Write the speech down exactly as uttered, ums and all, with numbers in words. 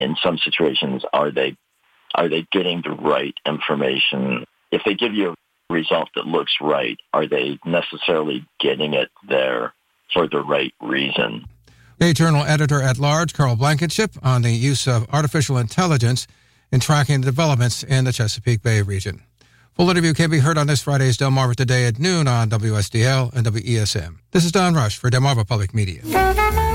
in some situations, are they are they getting the right information? If they give you a result that looks right, are they necessarily getting it there for the right reason? Bay Journal editor-at-large Carl Blankenship on the use of artificial intelligence in tracking the developments in the Chesapeake Bay region. Full interview can be heard on this Friday's Delmarva Today at noon on W S D L and W E S M. This is Don Rush for Delmarva Public Media.